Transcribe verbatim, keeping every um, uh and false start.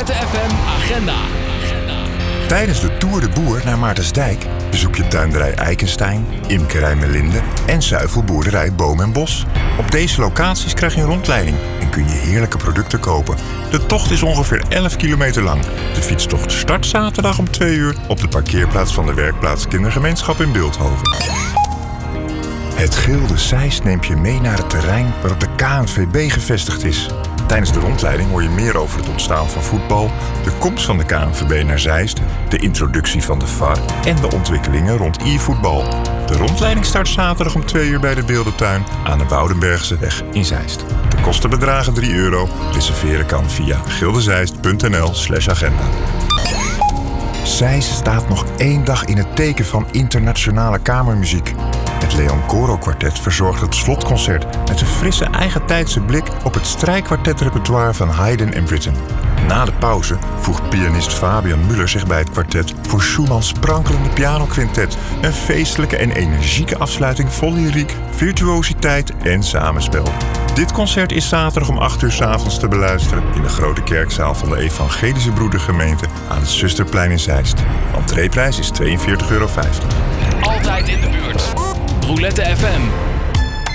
Roulette F M Agenda. Tijdens de Tour de Boer naar Maartensdijk bezoek je tuinderij Eikenstein, imkerij Melinde en zuivelboerderij Boom en Bos. Op deze locaties krijg je een rondleiding en kun je heerlijke producten kopen. De tocht is ongeveer elf kilometer lang. De fietstocht start zaterdag om twee uur op de parkeerplaats van de werkplaats Kindergemeenschap in Bilthoven. Het Gilde Zeist neemt je mee naar het terrein waarop de K N V B gevestigd is. Tijdens de rondleiding hoor je meer over het ontstaan van voetbal, de komst van de K N V B naar Zeist, de introductie van de V A R en de ontwikkelingen rond e-voetbal. De rondleiding start zaterdag om twee uur bij de Beeldentuin aan de Woudenbergseweg in Zeist. De kosten bedragen drie euro. Reserveren kan via gildezeist.nl slash agenda. Zeist staat nog één dag in het teken van internationale kamermuziek. Het Leon Coro Kwartet verzorgt het slotconcert met een frisse eigentijdse blik op het strijkkwartetrepertoire van Haydn en Britten. Na de pauze voegt pianist Fabian Müller zich bij het kwartet voor Schumann's sprankelende pianoquintet. Een feestelijke en energieke afsluiting vol lyriek, virtuositeit en samenspel. Dit concert is zaterdag om acht uur 's avonds te beluisteren in de grote kerkzaal van de Evangelische Broedergemeente aan het Zusterplein in Zeist. Entreeprijs is tweeënveertig euro vijftig. Altijd in de buurt. Roulette F M.